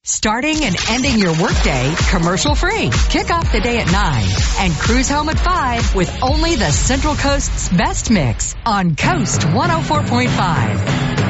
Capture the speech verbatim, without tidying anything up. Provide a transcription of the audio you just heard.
Starting and ending your workday commercial free. Kick off the day at nine and cruise home at five with only the Central Coast's best mix on Coast one oh four point five.